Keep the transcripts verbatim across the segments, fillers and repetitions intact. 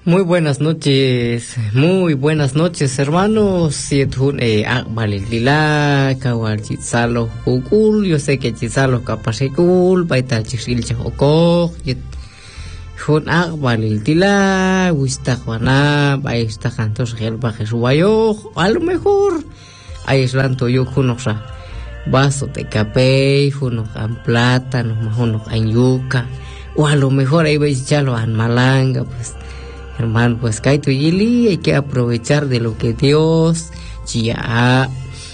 Muy buenas noches, muy buenas noches, hermanos. Sietun eh akbalilila kawal chitsalo ukul, yo sé que chitsalo kapasikul, baita chisil chahokok, yet hun akbalilila, wistakwana, baista cantos gelba jesuayo, a lo mejor hay eslanto yo kunoksa vaso de café, hunok an plátano, hunok an yuca, o a lo mejor ahí vais chalo an malanga, pues. Hermano, pues Kaito Yili, hay que aprovechar de lo que Dios ya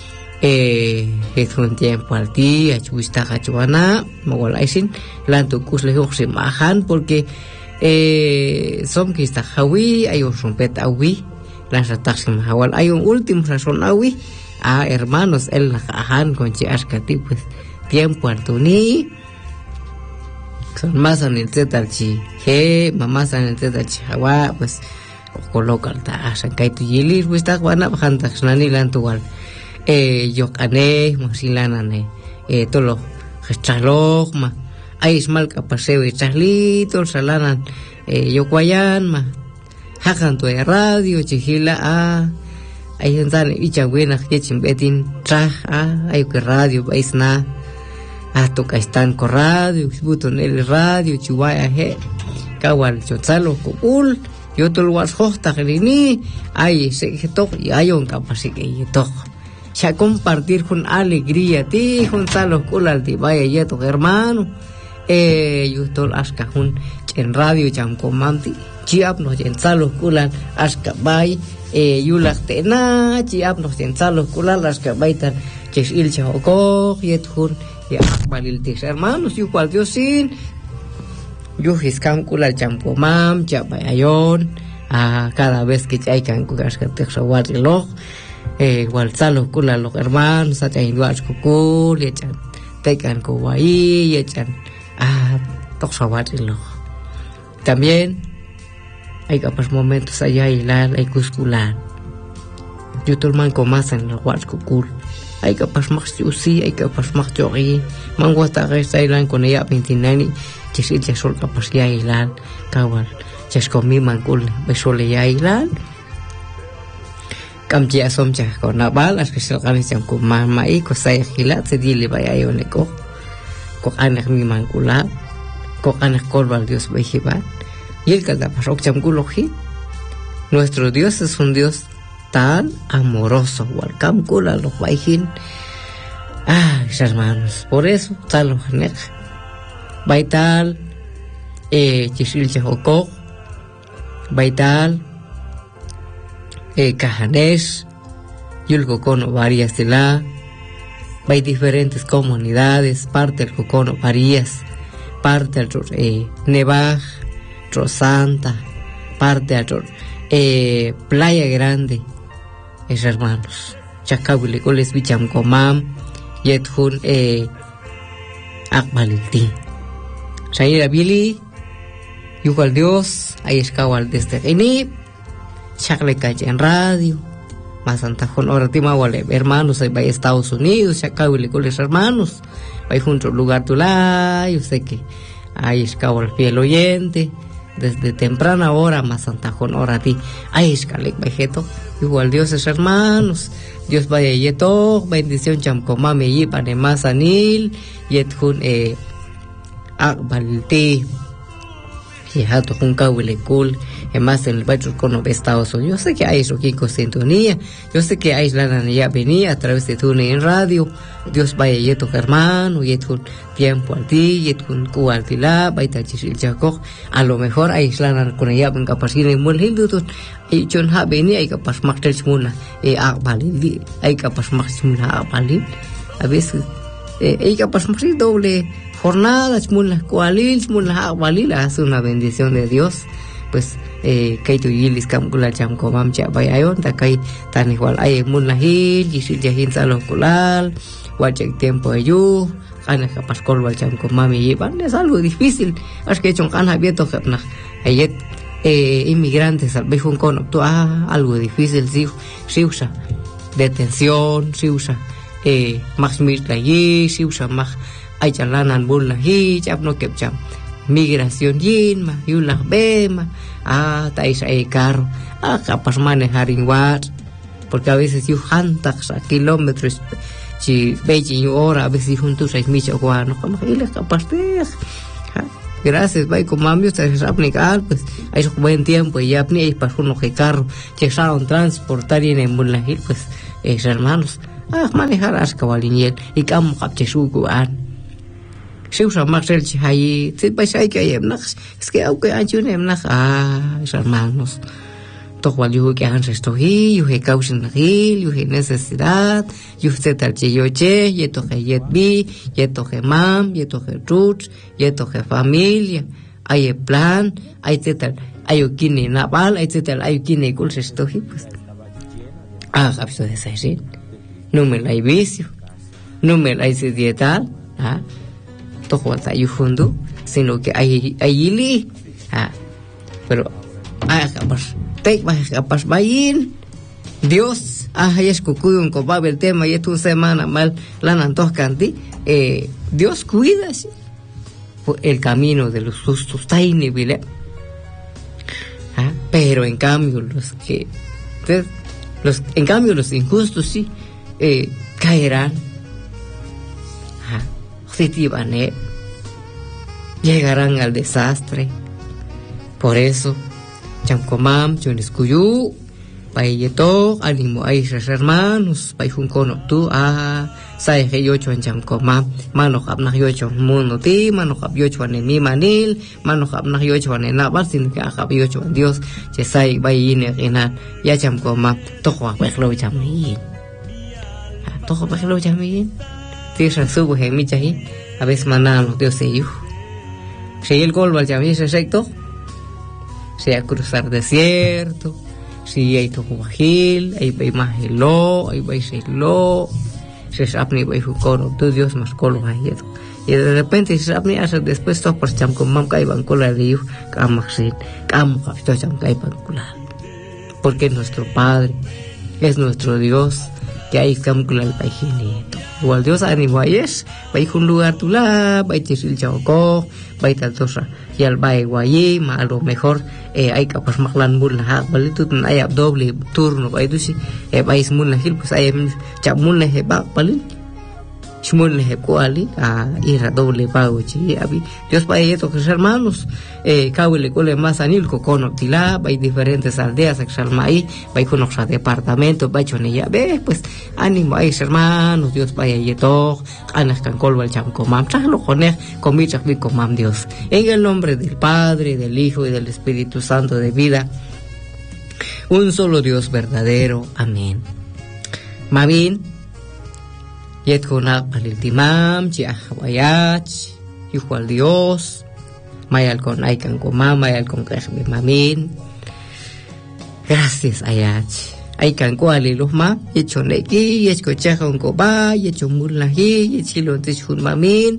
eh es un tiempo al día, chuista cachuana, mogolaisin, lanto kuslejoxi mahan, porque eh son que está hawi, hay un rompet awi, las ataxim hawal, hay un último razón awi, ah hermanos, el lajahan con chiashkati, pues tiempo al tuni. Son más en el tetalchi, he, mamás en el tetalchi, hawa, pues, coloca el taas, en Kaito Yili, pues, está guana, bajando, nani, lantual, eh, yocane, masilanane, eh, tolo, gestalog, ma, hay ismal capaseo, y charlito, salanan, eh, yocuayan, ma, hagan de radio, chihila, ah, hay un tal, y chagüena, que chimbetin, traj, ah, hay que radio, vais na. Hasta que están con radio, buton el radio, chihuahua, he, kawal, chotzalo, cool, yo te lo vas hosta, que ni, ay, se que toco, y hay un capaz que yo toco. Ya compartir con alegría, ti, con talo, cool, al ti, vaya, ya tu hermano, eh, yo te lo asca, un, en radio, cham, comanti, chiap, no, en talo, cool, asca, vaya, eh, yo la tena, chiap, no, en talo, cool, asca, vaya, tan, que es il chahoko, y et hun, y akbaliltis hermanos, yo cual Dios sin, yo hiscam kula champo mam, chapayayon, a cada vez que hay can kugas que te sawat lo, eh, walzalo kula los hermanos, a chay duas kukul, y echan, tecan kuwai, y echan, a toxawat lo. También hay capaz momentos allá y la, hay cuscular, yo tulman comas en los wats kukul. Hay que pasar más yusi, hay que pasar más yogi. Mango hasta que está ilan con ella veintinueve, que si ya sol capacidad ilan, kawal, ya es con mi mangul, besole ya ilan. Camtia somcha con la bala, que se organizan con mamá y cosa y gilat, se dile vaya yo neko, con anak mi mangula, con anak colval Dios vejiban. Y el que da pasó chamguloji, nuestro Dios es un Dios tan amoroso, welcome kula los baihin, ah, hermanos, por eso tal los nek, baital, eh, chisil chahokok, baital, eh, cajanes, yulco cono varias de la, hay diferentes comunidades, parte del cocono varias, parte del eh, Nevaj, Rosanta, parte del eh, Playa Grande. Es hermanos, chacabule coles bicham comam, yet hun eh akbalilti. Saira bili, yugal Dios, ahí escawal desde ini, chakle calle en radio, más antajón ahora tima wale hermanos, ahí va a Estados Unidos, chacabule coles hermanos, va junto al lugar tulá, yo sé que ahí escawal fiel oyente. Desde temprana hora, más antajón hora ti, ay escalec vegeto, igual Dios es hermanos, Dios vaya yeto, bendición chamcomame y pane más anil, yet hun eh akbalti, y hato hun kawile cool, más en el barrio con Estados Unidos. Yo sé que hay eso aquí con sintonía, yo sé que hay la ya venía a través de tu en radio, Dios vaya yeto hermano, yet hun tiempo al ti, yet hun kualtila, baita chisil chakok, a lo mejor hay la con ella en capacidad en buen hindu, y chon ha venía hay capaz más del muna, eh akbalil, hay capaz más muna akbalil, a veces eh hay capaz más doble jornada, muna kualil, muna akbalil, hace una bendición de Dios. Pues eh Kaito Yilis kamkula cham komam cha bayayon ta kai tan igual ay mun lahil yisil jahin salo kulal wajek tiempo ayu ana capaz colwal cham komam y van es algo difícil es que chon kan abierto na ayet eh inmigrantes al bejun con to ah algo difícil si si usa detención si usa eh más mir la yi si usa más ay chalanan bul lahi chap no kep cham migración yinma, yula bema, ah, taisa e carro, ah, capaz manejar igual, porque a veces yo hantax a kilómetros, si veinte horas, a veces juntos seis mil guanos, como que les capaz de, gracias, vai con mami, ustedes aplicar, pues, hay un buen tiempo, y ya ni para uno que carro, que saben transportar y en Mulahil, pues, es hermanos, ah, manejar as cabaliniel, y camo capche su guan. Se usa más el chihai, se vais a que hay emnax, es que aunque hay un emnax, ah, es hermanos. Todo yo que han esto y yo que causan aquí, yo que necesidad, yo que tal yo che, yo que yet bi, yo que mam, yo que roots, yo que familia, hay plan, hay tal, hay quien naval, hay tal, hay quien con esto y pues, ah, capito de ese, no me la he visto, no me la hice dietal, ah, todo está yo junto, sino que hay hay li, ah, pero, ah, capaz. Te vas capaz vayin Dios ah es cucuyo un copab el tema y tu semana mal la nantos canti eh Dios cuida el camino de los justos está inhibible ah pero en cambio los que los en cambio los injustos sí eh caerán ah si van eh llegarán al desastre. Por eso Chamcomam, Choniscuyu, Payeto, Animo Aishas hermanos, Payjuncono tú, ah, Sai Yocho en Chamcomam, Mano Habna Yocho Mundo ti, Mano Hab Yocho en mi manil, Mano Habna Yocho en Nabar, sin que Hab Yocho en Dios, Chesai Bayine Renan, Ya Chamcomam, Tojo Pejlo Chamin. Tojo Pejlo Chamin, Tierra Subo en Michahi, a veces manano Dios se yu. Si el gol va a llamar ese sector, sea cruzar desierto, si hay todo bajil, hay bay más hilo, hay bay lo, se sapni bay fucoro, tu Dios más colo ahí. Y de repente se sapni hace después todo por cham con mam kai ban cola de yu, kamaxin, kam kapito cham kai ban cola. Porque es nuestro Padre, es nuestro Dios, que hay kam cola el pajinito. Igual Dios animo es, bay un lugar tu la, bay chisil chauco, bay tatosa. Y al bay guayí, a lo mejor eh, hay capaz maklan mullah, vale tú hay doble turno, bay tú si eh, vais mullah pues hay chap mullah ba, vale, mullah cuali, a ir a doble pago chi, abi Dios bay esto que hermanos, eh, caule cole más anil cocono tila, bay diferentes aldeas, exalmaí, bay con otros departamentos, bay chonella, ve pues ánimo ahí hermanos, Dios bay esto, anas can colval cham comam, chalo coner, comida vi comam Dios, en el nombre del Padre, del Hijo y del Espíritu Santo de vida, un solo Dios verdadero, amén. Mabin, yet konak paliltimam, chiah wayach, hijo al Dios, mayal con aikan comam, mayal con kashmi mamin, gracias ayach. Aikan kuali los ma, yecho neki, yecho chaja un coba, yecho mulahi, yechilo techun mamin,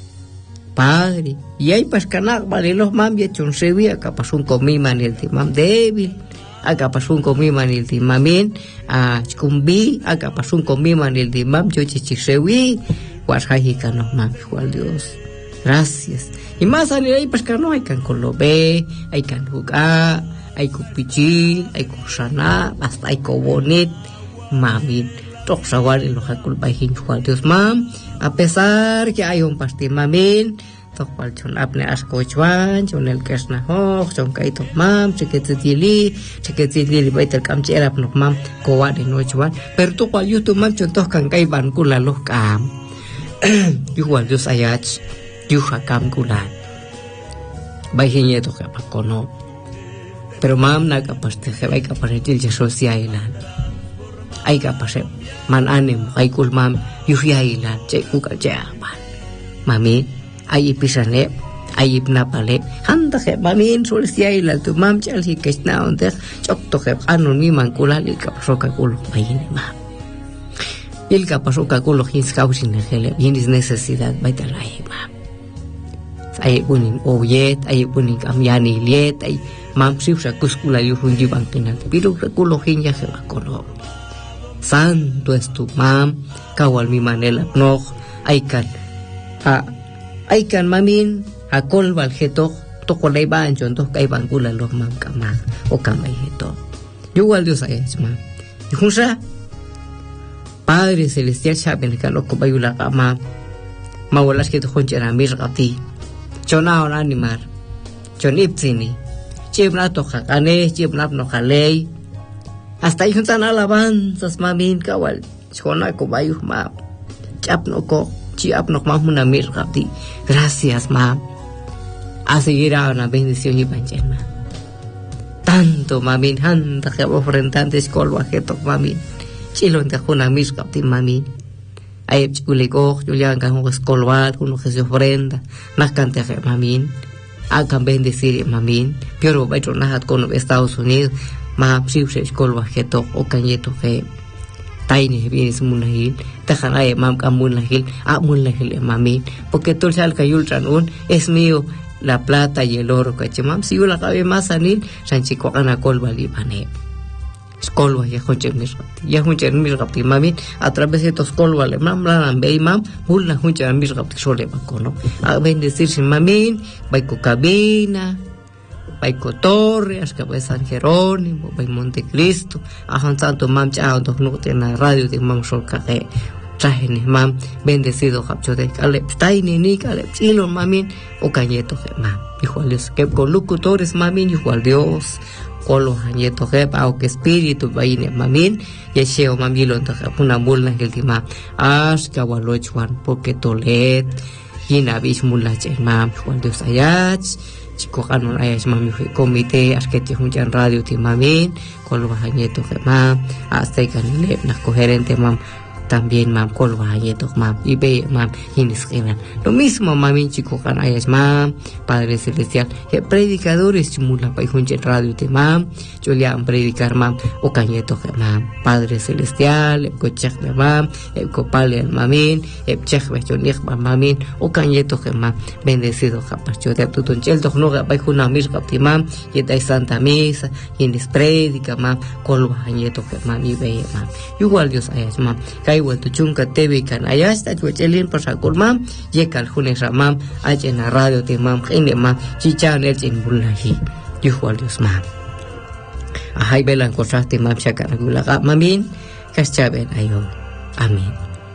Padre, y hay pascanak, vale los mam, yecho un sebi, acá pasó un comiman el timam débil, acá pasó un comiman el timamin, a chkumbi, acá pasó un comiman el timam, yo chichisewi, guashajica nos mam, igual Dios, gracias. Y más salir ahí pascano, aikan con lo be, aikan jugar, hay cupichil, hay kusana, hasta hay bonit, mamin. Toc sawal y los aculpa y Dios mam. A pesar que hay un pastel mamin, toc pal chon apne asco chuan, chon el kesna hoch, chon kaito mam, chequetili, chequetili baitel kamchera pnok mam, kowad no chuan. Pero toc pal YouTube mam chon toc kan kai ban kula los kam. Igual Dios ayach, yuha kam kulan. Baihinya toc apa kono. Pero mam na capaz de que hay capaz de tilde social hay capaz de man ánimo hay kul mam yuhia ilan che kuka jaban mami hay pisane hay napale handa que mamin solcia ilan tu mam chal hi que na onde chok to que anon mi man kulali capaz ka kul bayin mam el capaz ka kul hins causin el hins necesidad baitalai mam ay unin oyet ay unin amyani liet ay mam siu sa kuskula yu hunji bang pinal pero kulo hinya se va kono santo es tu mam kawal mi manela no aikan a aikan mamin Akol valjeto, toko lay bancho, to kay bangula los mam kama, o kama jeto. Igual Dios ay mam. Yunsa, Padre Celestial, saben que lo cobayula kama, mawalas que tu honchera mir gati. Chona on animar, chonipsini, chibna to hakane, chibna no halei. Hasta ahí juntan alabanzas, mamin, kawal, chona cobayu mam. Chap no ko, chiap no mam una mir gati. Gracias, mam. A seguir a una bendición y banchema. Tanto mamin, handa que ofrendantes colva que to mamin. Chilo en tajuna mis captin mamin. Ay chuligo, Julián can un escolvat, uno que se ofrenda, más cante que mamin. Hagan bendecir mamin. Pero baito nahat con Estados Unidos, ma psiuse colva que to o cañeto que taini vienes munahil, tajan ay mam camunahil, a munahil mamin, porque todo el cayultran un es mío. La plata y el oro que chamam si la cabe más anil sanchico ana colba libane colba ya junche mis ya junche mis rapti mami a través de estos colba le mam la be mam bulla junche mis rapti sole bacono a bendecir sin mamin baiko cabina baiko torre hasta que San Jerónimo bai Montecristo a han santo mam chao dos no tiene radio de mam sol cae trajenes mam bendecido capcho de caleb taini ni caleb chilo mamin o cañeto que mam hijo Dios que con locutores mamin hijo Dios con los añetos que pa que espíritu vaine mamin y cheo mamilo entonces una mulna que el tema as kawalochwan porque tolet y navis mulache mam hijo Dios ayach chico canon ayach mam comité asquete junjan radio ti mamin con los añetos que mam hasta que le nas coherente mam también mam colva yetok mam y ve mam iniscriban lo mismo mamin chico can ayas mam Padre Celestial que predicadores chimula pa junche radio te mam yo le han predicar mam o cañeto que mam Padre Celestial e cochak de mam e copale mamin e chak be chonik mamin o cañeto que mam bendecido capaz yo de tutun chel tok no pa juna mis capti mam y de santa misa y inis predica mam colva yetok que mam y ve mam igual Dios ayas mam igual tu chunka tv kan ayasta chuchelin pasakul mam yekal junes ramam ayena radio te mam khine mam chichan el chin bulahi igual Dios mam ahay belan kosaste mam chakar gulaga mamin kaschaben ayo amén.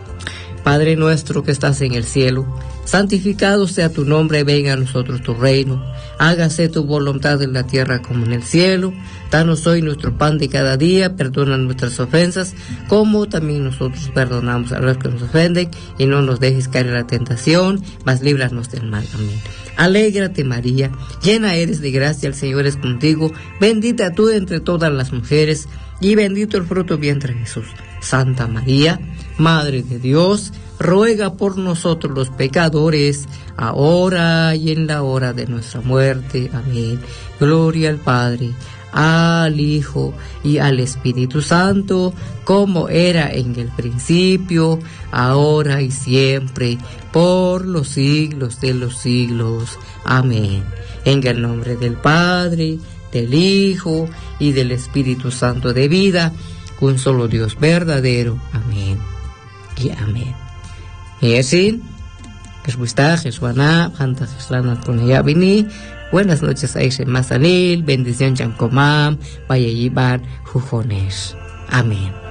Padre nuestro que estás en el cielo, santificado sea tu nombre, venga a nosotros tu reino, hágase tu voluntad en la tierra como en el cielo. Danos hoy nuestro pan de cada día, perdona nuestras ofensas, como también nosotros perdonamos a los que nos ofenden, y no nos dejes caer en la tentación, mas líbranos del mal. Amén. Alégrate María, llena eres de gracia, el Señor es contigo, bendita tú entre todas las mujeres, y bendito el fruto de tu vientre Jesús. Santa María, Madre de Dios, ruega por nosotros los pecadores, ahora y en la hora de nuestra muerte. Amén. Gloria al Padre, al Hijo y al Espíritu Santo, como era en el principio, ahora y siempre, por los siglos de los siglos. Amén. En el nombre del Padre, del Hijo y del Espíritu Santo de vida, un solo Dios verdadero. Amén y amén. Y así, Jesús Jesuana, Janta Jeslana con ella vini. Buenas noches, Aisha Masalil, bendición Chancomam, Valle Yibar, Jujones. Amén.